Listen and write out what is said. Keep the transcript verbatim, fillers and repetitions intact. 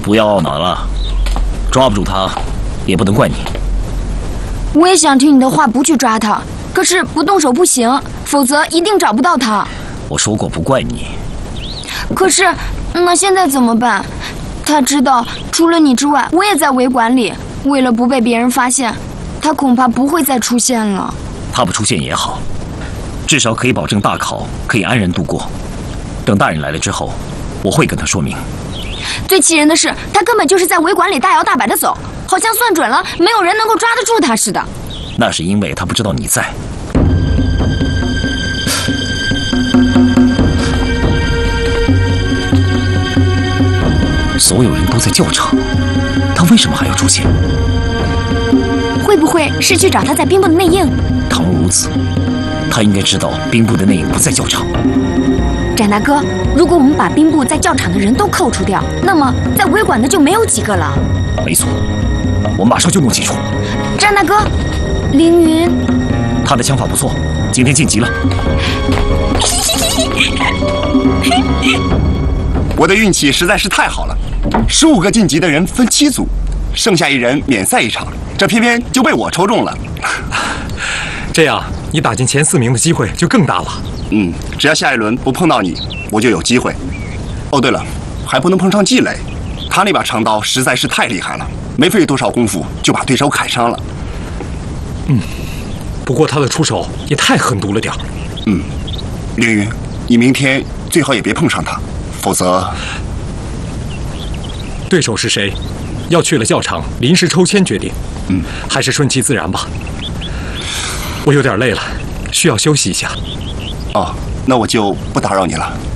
不要懊恼了，抓不住他，也不能怪你。 我也想听你的话，不去抓他，可是不动手不行，否则一定找不到他。 我说过不怪你。 可是，那现在怎么办？他知道除了你之外，我也在维馆里。为了不被别人发现，他恐怕不会再出现了。 他不出现也好，至少可以保证大考可以安然度过。等大人来了之后，我会跟他说明。 最气人的是，他根本就是在维馆里大摇大摆的走，好像算准了没有人能够抓得住他似的。 那是因为他不知道你在。所有人都在教场，他为什么还要出现？ 会不会是去找他在兵部的内应？ 倘若如此，他应该知道兵部的内应不在教场。 展大哥，如果我们把兵部在教场的人都扣除掉，那么在维馆的就没有几个了。 没错，我马上就弄清楚。 展大哥，凌云， 他的想法不错，今天晋级了。 我的运气实在是太好了，十五个晋级的人分七组，剩下一人免赛一场，这偏偏就被我抽中了。 这样你打进前四名的机会就更大了。 嗯，只要下一轮不碰到你，我就有机会。哦，对了，还不能碰上季磊，他那把长刀实在是太厉害了，没费多少功夫就把对手砍伤了。 嗯，不过他的出手也太狠毒了点儿。 嗯，凌云，你明天最好也别碰上他，否则…… 对手是谁？要去了教场临时抽签决定。 嗯， 还是顺其自然吧。我有点累了，需要休息一下。 哦，那我就不打扰你了。